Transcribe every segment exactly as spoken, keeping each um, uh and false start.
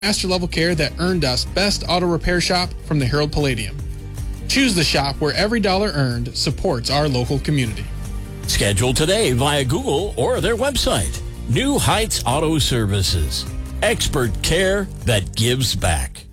master level care that earned us Best Auto Repair Shop from the Herald Palladium. Choose the shop where every dollar earned supports our local community. Schedule today via Google or their website. New Heights Auto Services. Expert care that gives back.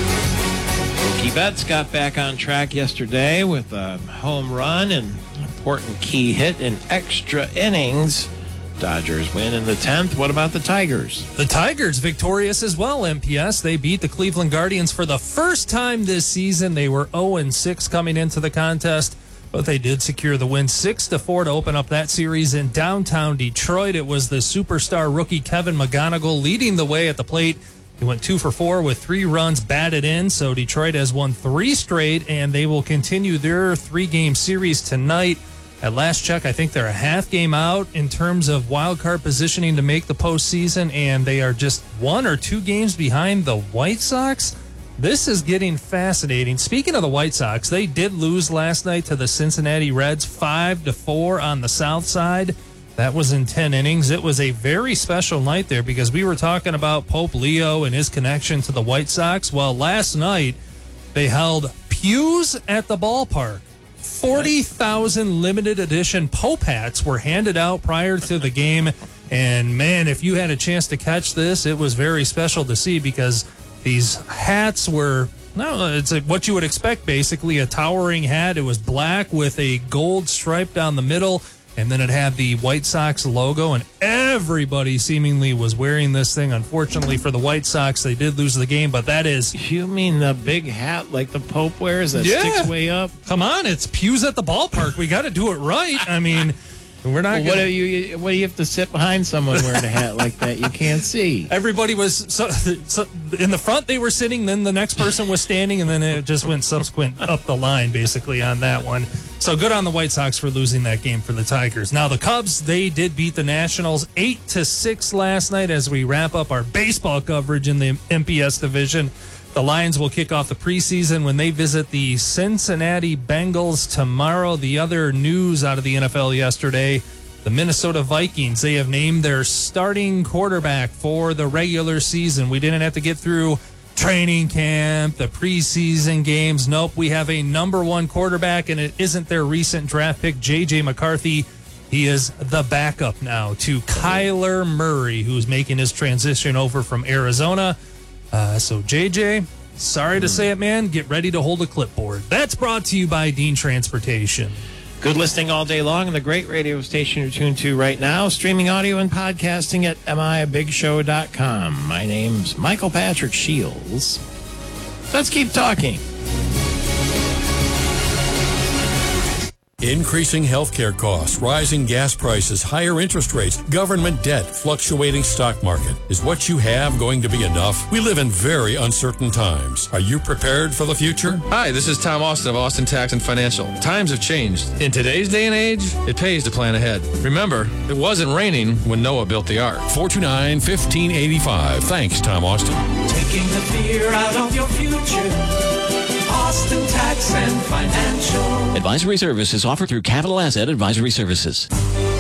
Mookie Betts got back on track yesterday with a home run and an important key hit in extra innings. Dodgers win in the tenth. What about the Tigers? The Tigers victorious as well, M P S. They beat the Cleveland Guardians for the first time this season. They were oh and six coming into the contest, but they did secure the win six to four to open up that series in downtown Detroit. It was the superstar rookie Kevin McGonigal leading the way at the plate. He went two for four with three runs batted in, so Detroit has won three straight, and they will continue their three-game series tonight. At last check, I think they're a half game out in terms of wild card positioning to make the postseason, and they are just one or two games behind the White Sox. This is getting fascinating. Speaking of the White Sox, they did lose last night to the Cincinnati Reds five to four on the south side. That was in ten innings. It was a very special night there because we were talking about Pope Leo and his connection to the White Sox. Well, last night they held pews at the ballpark. forty thousand limited edition Pope hats were handed out prior to the game. And, man, if you had a chance to catch this, it was very special to see because these hats were, no, it's like what you would expect, basically, a towering hat. It was black with a gold stripe down the middle, and then it had the White Sox logo, and everybody seemingly was wearing this thing. Unfortunately for the White Sox, they did lose the game, but that is... You mean the big hat like the Pope wears that yeah. sticks way up? Come on, it's pews at the ballpark. We got to do it right. I mean... We're not. Well, what do you? What do you have to sit behind someone wearing a hat like that? You can't see. Everybody was so, so in the front. They were sitting. Then the next person was standing, and then it just went subsequent up the line, basically on that one. So good on the White Sox for losing that game for the Tigers. Now the Cubs, they did beat the Nationals eight to six last night. As we wrap up our baseball coverage in the M P S division. The Lions will kick off the preseason when they visit the Cincinnati Bengals tomorrow. The other news out of the N F L yesterday, the Minnesota Vikings, they have named their starting quarterback for the regular season. We didn't have to get through training camp, the preseason games. Nope, we have a number one quarterback, and it isn't their recent draft pick, J J McCarthy. He is the backup now to Kyler Murray, who's making his transition over from Arizona. Uh, so, J J, sorry to say it, man, get ready to hold a clipboard. That's brought to you by Dean Transportation. Good listening all day long on the great radio station you're tuned to right now. Streaming audio and podcasting at M I big show dot com. My name's Michael Patrick Shields. Let's keep talking. Increasing healthcare costs, rising gas prices, higher interest rates, government debt, fluctuating stock market. Is what you have going to be enough? We live in very uncertain times. Are you prepared for the future? Hi, this is Tom Austin of Austin Tax and Financial. Times have changed. In today's day and age, it pays to plan ahead. Remember, it wasn't raining when Noah built the ark. four two nine, one five eight five. Thanks, Tom Austin. Taking the fear out of your future. Austin Tax and Financial. Advisory services offered through Capital Asset Advisory Services.